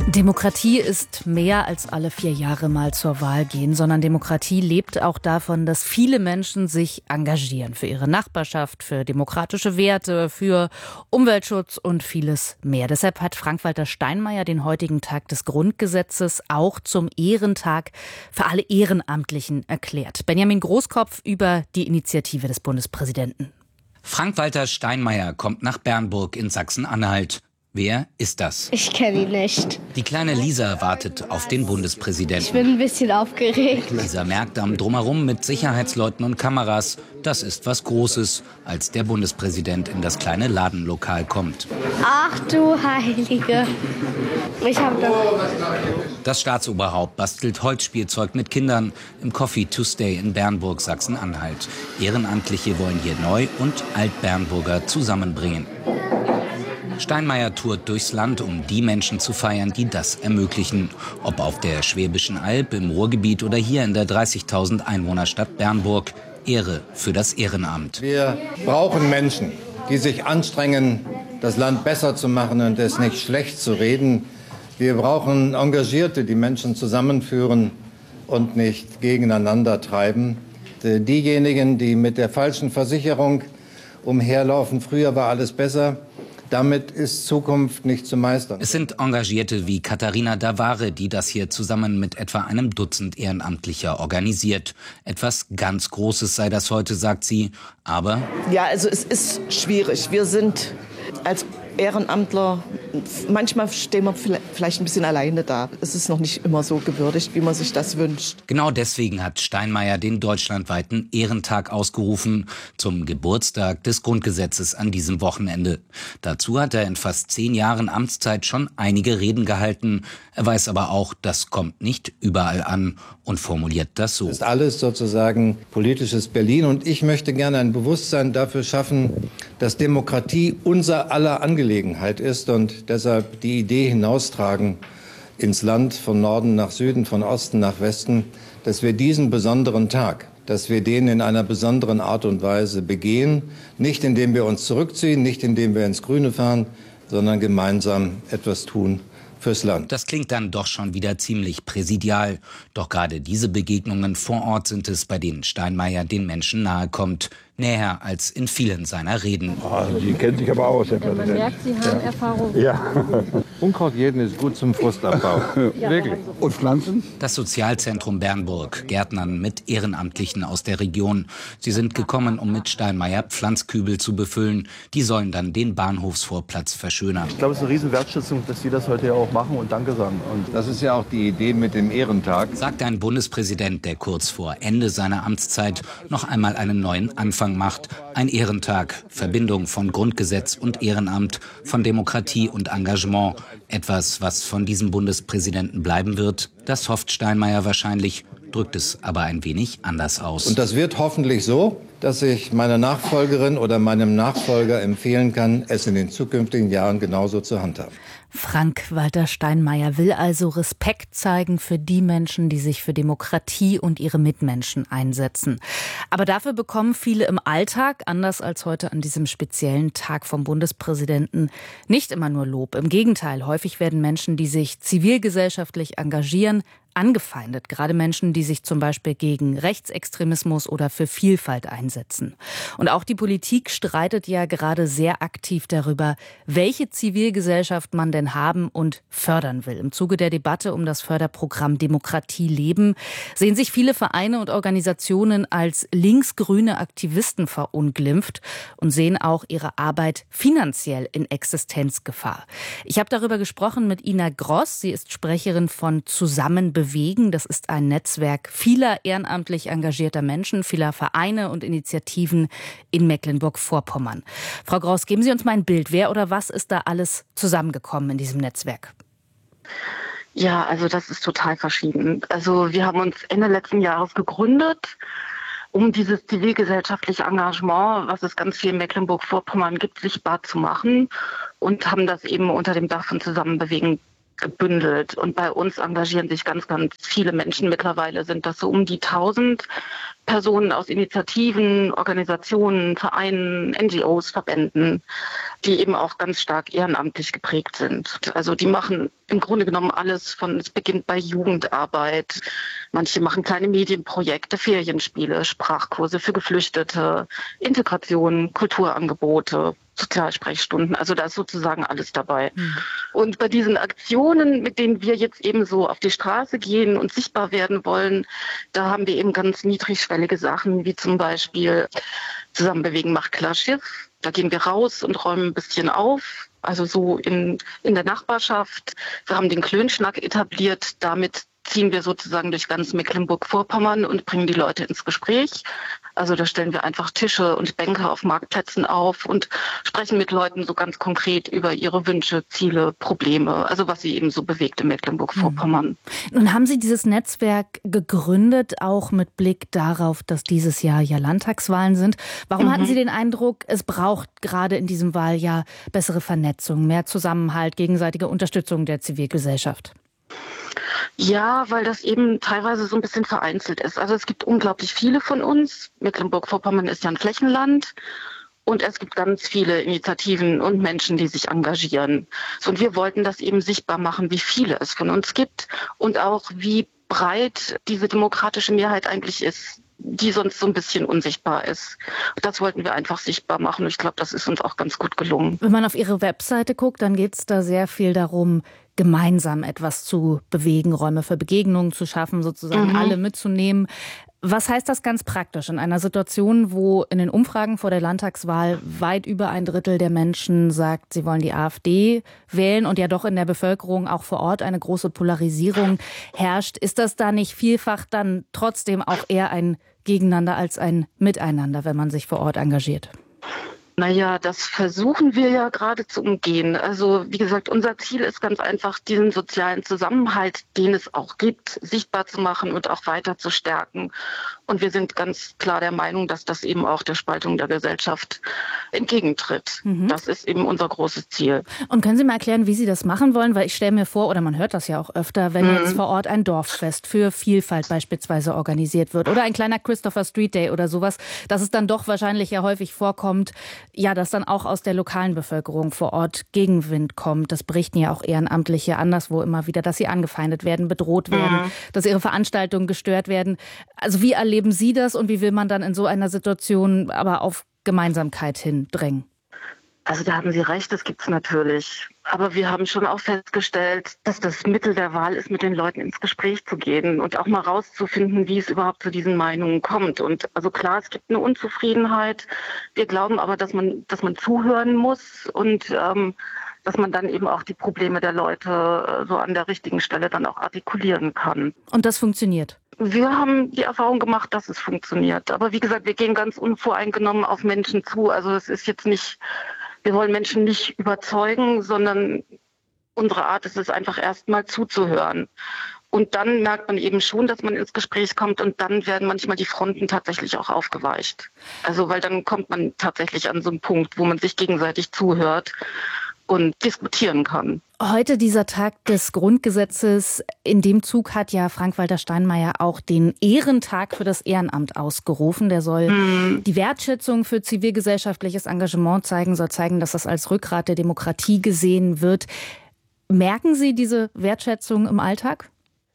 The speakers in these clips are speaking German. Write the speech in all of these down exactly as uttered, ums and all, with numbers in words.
Demokratie ist mehr als alle vier Jahre mal zur Wahl gehen, sondern Demokratie lebt auch davon, dass viele Menschen sich engagieren für ihre Nachbarschaft, für demokratische Werte, für Umweltschutz und vieles mehr. Deshalb hat Frank-Walter Steinmeier den heutigen Tag des Grundgesetzes auch zum Ehrentag für alle Ehrenamtlichen erklärt. Benjamin Großkopf über die Initiative des Bundespräsidenten. Frank-Walter Steinmeier kommt nach Bernburg in Sachsen-Anhalt. Wer ist das? Ich kenne ihn nicht. Die kleine Lisa wartet auf den Bundespräsidenten. Ich bin ein bisschen aufgeregt. Lisa merkt am Drumherum mit Sicherheitsleuten und Kameras, das ist was Großes, als der Bundespräsident in das kleine Ladenlokal kommt. Ach du Heilige. Ich habe doch... Das Staatsoberhaupt bastelt Holzspielzeug mit Kindern im Coffee to Stay in Bernburg, Sachsen-Anhalt. Ehrenamtliche wollen hier Neu- und Alt-Bernburger zusammenbringen. Steinmeier tourt durchs Land, um die Menschen zu feiern, die das ermöglichen. Ob auf der Schwäbischen Alb, im Ruhrgebiet oder hier in der dreißigtausend Einwohnerstadt Bernburg. Ehre für das Ehrenamt. Wir brauchen Menschen, die sich anstrengen, das Land besser zu machen und es nicht schlecht zu reden. Wir brauchen Engagierte, die Menschen zusammenführen und nicht gegeneinander treiben. Diejenigen, die mit der falschen Versicherung umherlaufen, früher war alles besser. Damit ist Zukunft nicht zu meistern. Es sind Engagierte wie Katharina Davare, die das hier zusammen mit etwa einem Dutzend Ehrenamtlicher organisiert. Etwas ganz Großes sei das heute, sagt sie. Aber... Ja, also es ist schwierig. Wir sind als Ehrenamtler, manchmal stehen wir vielleicht ein bisschen alleine da. Es ist noch nicht immer so gewürdigt, wie man sich das wünscht. Genau deswegen hat Steinmeier den deutschlandweiten Ehrentag ausgerufen zum Geburtstag des Grundgesetzes an diesem Wochenende. Dazu hat er in fast zehn Jahren Amtszeit schon einige Reden gehalten. Er weiß aber auch, das kommt nicht überall an und formuliert das so. Das ist alles sozusagen politisches Berlin und ich möchte gerne ein Bewusstsein dafür schaffen, dass Demokratie unser aller Angelegenheit ist und deshalb die Idee hinaustragen ins Land von Norden nach Süden, von Osten nach Westen, dass wir diesen besonderen Tag, dass wir den in einer besonderen Art und Weise begehen, nicht indem wir uns zurückziehen, nicht indem wir ins Grüne fahren, sondern gemeinsam etwas tun fürs Land. Das klingt dann doch schon wieder ziemlich präsidial. Doch gerade diese Begegnungen vor Ort sind es, bei denen Steinmeier den Menschen nahe kommt. Näher als in vielen seiner Reden. Oh, Sie kennen sich aber aus, Herr Präsident. Man merkt, Sie haben ja. Erfahrung. Ja. Unkraut jeden ist gut zum Frustabbau. Ja. Wirklich. Und Pflanzen? Das Sozialzentrum Bernburg, Gärtnern mit Ehrenamtlichen aus der Region. Sie sind gekommen, um mit Steinmeier Pflanzkübel zu befüllen. Die sollen dann den Bahnhofsvorplatz verschönern. Ich glaube, es ist eine riesen Wertschätzung, dass Sie das heute ja auch machen und Danke sagen. Und das ist ja auch die Idee mit dem Ehrentag. Sagt ein Bundespräsident, der kurz vor Ende seiner Amtszeit noch einmal einen neuen Anfang macht. Ein Ehrentag, Verbindung von Grundgesetz und Ehrenamt, von Demokratie und Engagement. Etwas, was von diesem Bundespräsidenten bleiben wird, das hofft Steinmeier wahrscheinlich, drückt es aber ein wenig anders aus. Und das wird hoffentlich so, dass ich meiner Nachfolgerin oder meinem Nachfolger empfehlen kann, es in den zukünftigen Jahren genauso zu handhaben. Frank-Walter Steinmeier will also Respekt zeigen für die Menschen, die sich für Demokratie und ihre Mitmenschen einsetzen. Aber dafür bekommen viele im Alltag, anders als heute an diesem speziellen Tag vom Bundespräsidenten, nicht immer nur Lob. Im Gegenteil, häufig werden Menschen, die sich zivilgesellschaftlich engagieren, angefeindet, gerade Menschen, die sich zum Beispiel gegen Rechtsextremismus oder für Vielfalt einsetzen. Und auch die Politik streitet ja gerade sehr aktiv darüber, welche Zivilgesellschaft man denn haben und fördern will. Im Zuge der Debatte um das Förderprogramm Demokratie leben sehen sich viele Vereine und Organisationen als linksgrüne Aktivisten verunglimpft und sehen auch ihre Arbeit finanziell in Existenzgefahr. Ich habe darüber gesprochen mit Ina Gross. Sie ist Sprecherin von Zusammenbewegen. Das ist ein Netzwerk vieler ehrenamtlich engagierter Menschen, vieler Vereine und Initiativen in Mecklenburg-Vorpommern. Frau Gross, geben Sie uns mal ein Bild. Wer oder was ist da alles zusammengekommen in diesem Netzwerk? Ja, also das ist total verschieden. Also wir haben uns Ende letzten Jahres gegründet, um dieses zivilgesellschaftliche Engagement, was es ganz viel in Mecklenburg-Vorpommern gibt, sichtbar zu machen und haben das eben unter dem Dach von Zusammenbewegen gebündelt. Und bei uns engagieren sich ganz, ganz viele Menschen. Mittlerweile sind das so um die tausend Personen aus Initiativen, Organisationen, Vereinen, N G Os, Verbänden, die eben auch ganz stark ehrenamtlich geprägt sind. Also die machen im Grunde genommen alles von, es beginnt bei Jugendarbeit. Manche machen kleine Medienprojekte, Ferienspiele, Sprachkurse für Geflüchtete, Integration, Kulturangebote, Sozialsprechstunden. Also da ist sozusagen alles dabei. Mhm. Und bei diesen Aktionen, mit denen wir jetzt eben so auf die Straße gehen und sichtbar werden wollen, da haben wir eben ganz niedrigschwellige Sachen, wie zum Beispiel Zusammenbewegen macht klar Schiff. Da gehen wir raus und räumen ein bisschen auf, also so in, in der Nachbarschaft. Wir haben den Klönschnack etabliert, damit ziehen wir sozusagen durch ganz Mecklenburg-Vorpommern und bringen die Leute ins Gespräch. Also da stellen wir einfach Tische und Bänke auf Marktplätzen auf und sprechen mit Leuten so ganz konkret über ihre Wünsche, Ziele, Probleme, also was sie eben so bewegt in Mecklenburg-Vorpommern. Nun haben Sie dieses Netzwerk gegründet, auch mit Blick darauf, dass dieses Jahr ja Landtagswahlen sind. Warum mhm. hatten Sie den Eindruck, es braucht gerade in diesem Wahljahr bessere Vernetzung, mehr Zusammenhalt, gegenseitige Unterstützung der Zivilgesellschaft? Ja, weil das eben teilweise so ein bisschen vereinzelt ist. Also es gibt unglaublich viele von uns. Mecklenburg-Vorpommern ist ja ein Flächenland. Und es gibt ganz viele Initiativen und Menschen, die sich engagieren. Und wir wollten das eben sichtbar machen, wie viele es von uns gibt und auch wie breit diese demokratische Mehrheit eigentlich ist, die sonst so ein bisschen unsichtbar ist. Das wollten wir einfach sichtbar machen und ich glaube, das ist uns auch ganz gut gelungen. Wenn man auf Ihre Webseite guckt, dann geht es da sehr viel darum, gemeinsam etwas zu bewegen, Räume für Begegnungen zu schaffen, sozusagen mhm. alle mitzunehmen. Was heißt das ganz praktisch in einer Situation, wo in den Umfragen vor der Landtagswahl weit über ein Drittel der Menschen sagt, sie wollen die AfD wählen und ja doch in der Bevölkerung auch vor Ort eine große Polarisierung herrscht? Ist das da nicht vielfach dann trotzdem auch eher ein Gegeneinander als ein Miteinander, wenn man sich vor Ort engagiert? Naja, das versuchen wir ja gerade zu umgehen. Also wie gesagt, unser Ziel ist ganz einfach, diesen sozialen Zusammenhalt, den es auch gibt, sichtbar zu machen und auch weiter zu stärken. Und wir sind ganz klar der Meinung, dass das eben auch der Spaltung der Gesellschaft entgegentritt. Mhm. Das ist eben unser großes Ziel. Und können Sie mal erklären, wie Sie das machen wollen? Weil ich stelle mir vor, oder man hört das ja auch öfter, wenn mhm. jetzt vor Ort ein Dorffest für Vielfalt beispielsweise organisiert wird oder ein kleiner Christopher Street Day oder sowas, dass es dann doch wahrscheinlich ja häufig vorkommt, ja, dass dann auch aus der lokalen Bevölkerung vor Ort Gegenwind kommt. Das berichten ja auch Ehrenamtliche anderswo immer wieder, dass sie angefeindet werden, bedroht werden, mhm. dass ihre Veranstaltungen gestört werden. Also wie erleben Sie das und wie will man dann in so einer Situation aber auf Gemeinsamkeit hin drängen? Also da haben Sie recht, das gibt's natürlich. Aber wir haben schon auch festgestellt, dass das Mittel der Wahl ist, mit den Leuten ins Gespräch zu gehen und auch mal rauszufinden, wie es überhaupt zu diesen Meinungen kommt. Und also klar, es gibt eine Unzufriedenheit. Wir glauben aber, dass man, dass man zuhören muss und ähm, dass man dann eben auch die Probleme der Leute so an der richtigen Stelle dann auch artikulieren kann. Und das funktioniert? Wir haben die Erfahrung gemacht, dass es funktioniert. Aber wie gesagt, wir gehen ganz unvoreingenommen auf Menschen zu. Also es ist jetzt nicht, wir wollen Menschen nicht überzeugen, sondern unsere Art ist es einfach erstmal zuzuhören. Und dann merkt man eben schon, dass man ins Gespräch kommt und dann werden manchmal die Fronten tatsächlich auch aufgeweicht. Also weil dann kommt man tatsächlich an so einen Punkt, wo man sich gegenseitig zuhört und diskutieren kann. Heute dieser Tag des Grundgesetzes. In dem Zug hat ja Frank-Walter Steinmeier auch den Ehrentag für das Ehrenamt ausgerufen. Der soll mhm. die Wertschätzung für zivilgesellschaftliches Engagement zeigen, soll zeigen, dass das als Rückgrat der Demokratie gesehen wird. Merken Sie diese Wertschätzung im Alltag?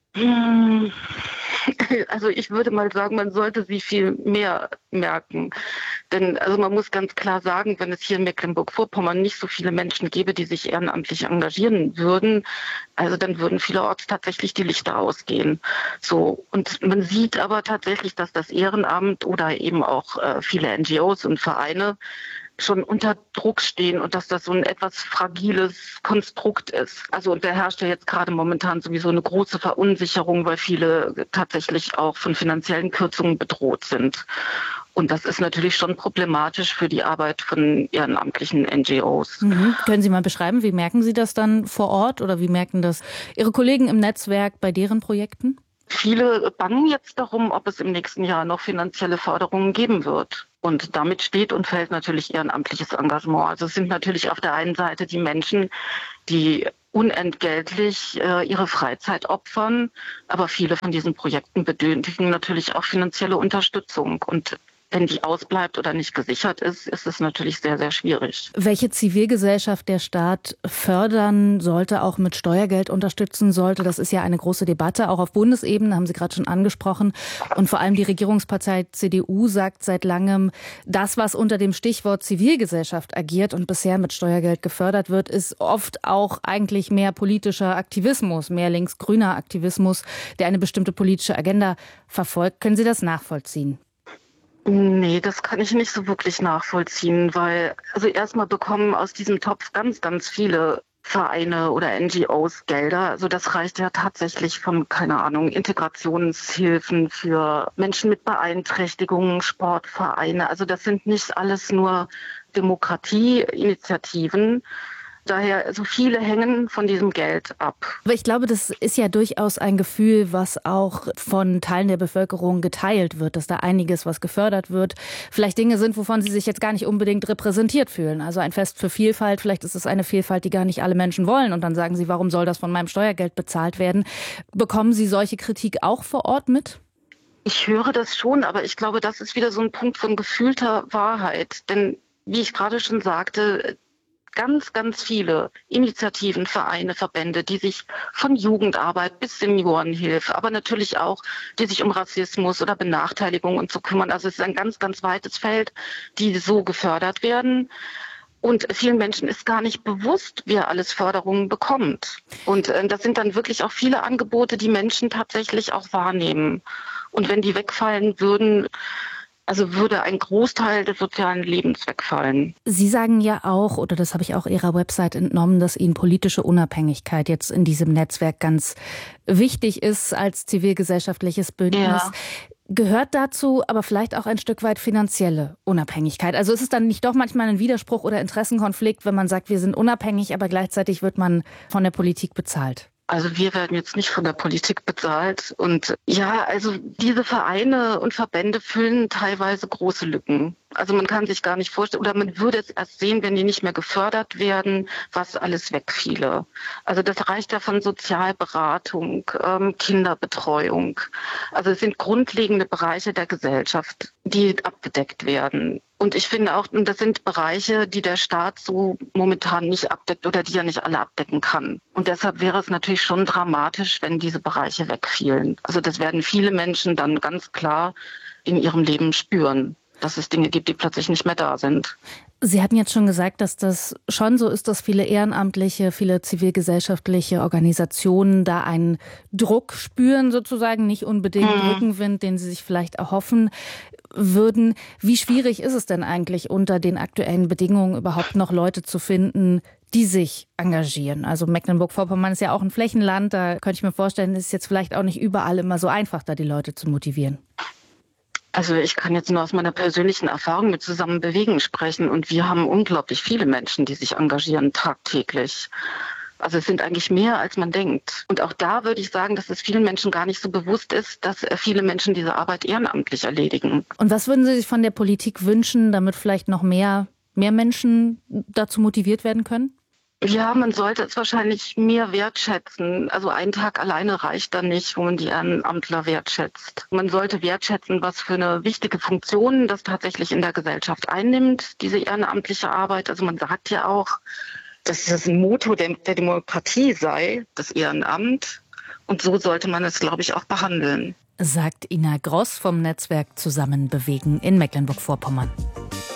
Also ich würde mal sagen, man sollte sie viel mehr merken. Denn also man muss ganz klar sagen, wenn es hier in Mecklenburg-Vorpommern nicht so viele Menschen gäbe, die sich ehrenamtlich engagieren würden, also dann würden vielerorts tatsächlich die Lichter ausgehen. So, und man sieht aber tatsächlich, dass das Ehrenamt oder eben auch äh, viele N G Os und Vereine schon unter Druck stehen und dass das so ein etwas fragiles Konstrukt ist. Also und da herrscht ja jetzt gerade momentan sowieso eine große Verunsicherung, weil viele tatsächlich auch von finanziellen Kürzungen bedroht sind. Und das ist natürlich schon problematisch für die Arbeit von ehrenamtlichen N G Os. Mhm. Können Sie mal beschreiben, wie merken Sie das dann vor Ort oder wie merken das Ihre Kollegen im Netzwerk bei deren Projekten? Viele bangen jetzt darum, ob es im nächsten Jahr noch finanzielle Förderungen geben wird. Und damit steht und fällt natürlich ehrenamtliches Engagement. Also es sind natürlich auf der einen Seite die Menschen, die unentgeltlich äh, ihre Freizeit opfern. Aber viele von diesen Projekten benötigen natürlich auch finanzielle Unterstützung. Und wenn die ausbleibt oder nicht gesichert ist, ist es natürlich sehr, sehr schwierig. Welche Zivilgesellschaft der Staat fördern sollte, auch mit Steuergeld unterstützen sollte, das ist ja eine große Debatte, auch auf Bundesebene, haben Sie gerade schon angesprochen. Und vor allem die Regierungspartei C D U sagt seit langem, das, was unter dem Stichwort Zivilgesellschaft agiert und bisher mit Steuergeld gefördert wird, ist oft auch eigentlich mehr politischer Aktivismus, mehr linksgrüner Aktivismus, der eine bestimmte politische Agenda verfolgt. Können Sie das nachvollziehen? Nee, das kann ich nicht so wirklich nachvollziehen, weil also erstmal bekommen aus diesem Topf ganz, ganz viele Vereine oder N G Os Gelder. Also das reicht ja tatsächlich von, keine Ahnung, Integrationshilfen für Menschen mit Beeinträchtigungen, Sportvereine. Also das sind nicht alles nur Demokratieinitiativen. Daher, so viele hängen von diesem Geld ab. Aber ich glaube, das ist ja durchaus ein Gefühl, was auch von Teilen der Bevölkerung geteilt wird, dass da einiges, was gefördert wird, vielleicht Dinge sind, wovon sie sich jetzt gar nicht unbedingt repräsentiert fühlen. Also ein Fest für Vielfalt, vielleicht ist es eine Vielfalt, die gar nicht alle Menschen wollen. Und dann sagen sie, warum soll das von meinem Steuergeld bezahlt werden? Bekommen Sie solche Kritik auch vor Ort mit? Ich höre das schon, aber ich glaube, das ist wieder so ein Punkt von gefühlter Wahrheit. Denn wie ich gerade schon sagte, ganz, ganz viele Initiativen, Vereine, Verbände, die sich von Jugendarbeit bis Seniorenhilfe, aber natürlich auch, die sich um Rassismus oder Benachteiligung und so kümmern. Also es ist ein ganz, ganz weites Feld, die so gefördert werden. Und vielen Menschen ist gar nicht bewusst, wer alles Förderungen bekommt. Und äh, das sind dann wirklich auch viele Angebote, die Menschen tatsächlich auch wahrnehmen. Und wenn die wegfallen würden, also würde ein Großteil des sozialen Lebens wegfallen. Sie sagen ja auch, oder das habe ich auch Ihrer Website entnommen, dass Ihnen politische Unabhängigkeit jetzt in diesem Netzwerk ganz wichtig ist als zivilgesellschaftliches Bündnis. Ja. Gehört dazu aber vielleicht auch ein Stück weit finanzielle Unabhängigkeit? Also ist es dann nicht doch manchmal ein Widerspruch oder Interessenkonflikt, wenn man sagt, wir sind unabhängig, aber gleichzeitig wird man von der Politik bezahlt? Also wir werden jetzt nicht von der Politik bezahlt. Und ja, also diese Vereine und Verbände füllen teilweise große Lücken. Also man kann sich gar nicht vorstellen, oder man würde es erst sehen, wenn die nicht mehr gefördert werden, was alles wegfiele. Also das reicht ja von Sozialberatung, ähm, Kinderbetreuung. Also es sind grundlegende Bereiche der Gesellschaft, die abgedeckt werden. Und ich finde auch, das sind Bereiche, die der Staat so momentan nicht abdeckt oder die er nicht alle abdecken kann. Und deshalb wäre es natürlich schon dramatisch, wenn diese Bereiche wegfielen. Also das werden viele Menschen dann ganz klar in ihrem Leben spüren, dass es Dinge gibt, die plötzlich nicht mehr da sind. Sie hatten jetzt schon gesagt, dass das schon so ist, dass viele ehrenamtliche, viele zivilgesellschaftliche Organisationen da einen Druck spüren, sozusagen, nicht unbedingt mhm. Rückenwind, den sie sich vielleicht erhoffen würden. Wie schwierig ist es denn eigentlich, unter den aktuellen Bedingungen überhaupt noch Leute zu finden, die sich engagieren? Also Mecklenburg-Vorpommern ist ja auch ein Flächenland, da könnte ich mir vorstellen, ist es jetzt vielleicht auch nicht überall immer so einfach, da die Leute zu motivieren. Also ich kann jetzt nur aus meiner persönlichen Erfahrung mit Zusammenbewegen sprechen und wir haben unglaublich viele Menschen, die sich engagieren tagtäglich. Also es sind eigentlich mehr, als man denkt. Und auch da würde ich sagen, dass es vielen Menschen gar nicht so bewusst ist, dass viele Menschen diese Arbeit ehrenamtlich erledigen. Und was würden Sie sich von der Politik wünschen, damit vielleicht noch mehr, mehr Menschen dazu motiviert werden können? Ja, man sollte es wahrscheinlich mehr wertschätzen. Also ein Tag alleine reicht dann nicht, wo man die Ehrenamtler wertschätzt. Man sollte wertschätzen, was für eine wichtige Funktion das tatsächlich in der Gesellschaft einnimmt, diese ehrenamtliche Arbeit. Also man sagt ja auch, dass das ein Motto der, der Demokratie sei, das Ehrenamt. Und so sollte man es, glaube ich, auch behandeln. Sagt Ina Gross vom Netzwerk Zusammenbewegen in Mecklenburg-Vorpommern.